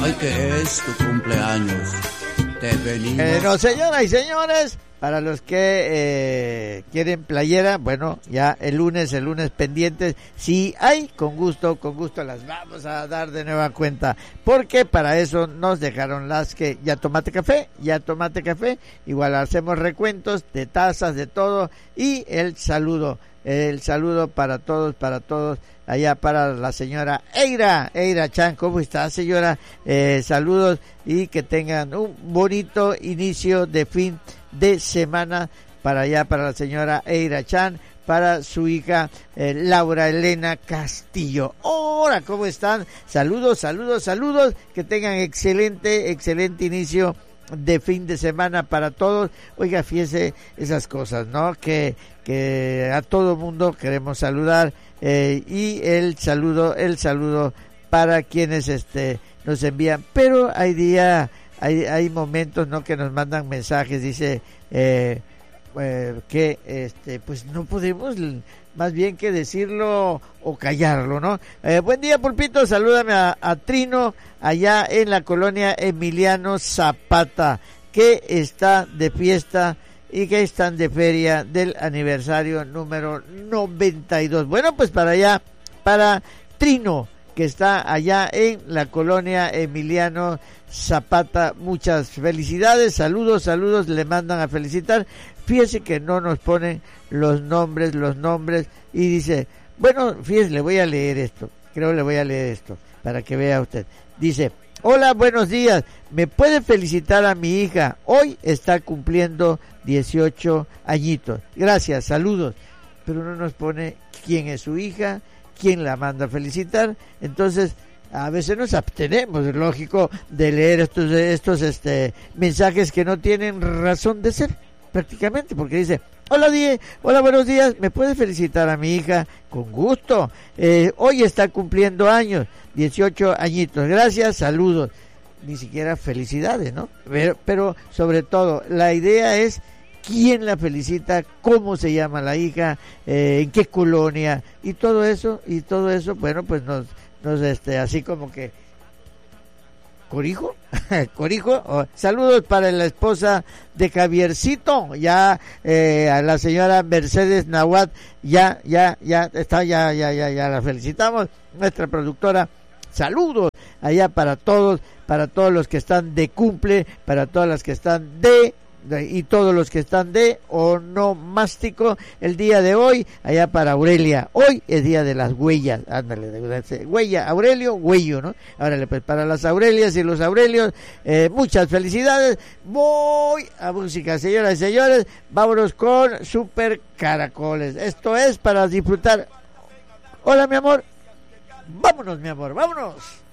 Hoy que es tu cumpleaños, te venimos... No, señoras y señores, para los que quieren playera, bueno, ya el lunes pendientes, si hay, con gusto las vamos a dar de nueva cuenta, porque para eso nos dejaron las que ya tomate café, igual hacemos recuentos de tazas, de todo, y el saludo para todos, allá para la señora Eira Chan. ¿Cómo está, señora? Saludos y que tengan un bonito inicio de fin de semana para allá, para la señora Eira Chan, para su hija Laura Elena Castillo. Hola, ¿cómo están? Saludos, que tengan excelente inicio de fin de semana para todos. Oiga, fíjese esas cosas, ¿no? Que a todo mundo queremos saludar, y el saludo para quienes nos envían, pero hay momentos, ¿no?, que nos mandan mensajes, dice que pues no podemos más bien que decirlo o callarlo, ¿no? Buen día, Pulpito, salúdame a Trino allá en la colonia Emiliano Zapata, que está de fiesta y que están de feria del aniversario número 92. Bueno, pues para allá, para Trino, que está allá en la colonia Emiliano Zapata, muchas felicidades, saludos, le mandan a felicitar. Fíjese que no nos ponen los nombres, y dice, bueno, fíjese, le voy a leer esto para que vea usted. Dice: hola, buenos días, ¿me puede felicitar a mi hija? Hoy está cumpliendo 18 añitos. Gracias, saludos. Pero no nos pone quién es su hija, quién la manda a felicitar. Entonces, a veces nos abstenemos, es lógico, de leer estos mensajes que no tienen razón de ser, prácticamente, porque dice: hola, buenos días, ¿me puede felicitar a mi hija? Con gusto, hoy está cumpliendo años, 18 añitos, gracias, saludos. Ni siquiera felicidades, ¿no? Pero sobre todo, la idea es quién la felicita, cómo se llama la hija, en qué colonia, y todo eso, bueno, pues nos así como que Corijo. Saludos para la esposa de Javiercito, ya a la señora Mercedes Nahuat, ya la felicitamos, nuestra productora. Saludos allá para todos los que están de cumple, para todas las que están y todos los que están de onomástico el día de hoy, allá para Aurelia. Hoy es día de las huellas, ándale, huella, Aurelio, huello, ¿no? Órale, pues para las Aurelias y los Aurelios, muchas felicidades. Voy a música, señoras y señores, vámonos con Super Caracoles. Esto es para disfrutar. Hola, mi amor. Vámonos, mi amor, vámonos.